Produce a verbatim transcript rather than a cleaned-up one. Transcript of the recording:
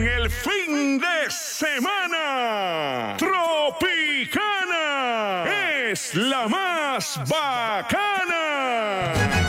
el fin de semana. Tropicana es la más bacana.